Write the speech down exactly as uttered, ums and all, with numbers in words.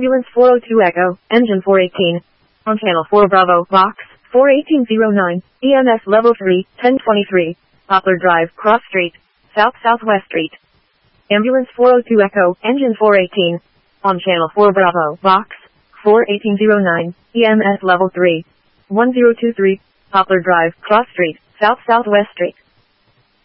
Ambulance four oh two Echo, engine four eighteen. On channel four Bravo, box four eighteen oh nine, E M S level three, ten twenty-three. Poplar Drive, Cross Street, South Southwest Street. Ambulance four oh two Echo, engine four eighteen. On channel four Bravo, box four eighteen oh nine, E M S level three, one zero two three. Poplar Drive, Cross Street, South Southwest Street.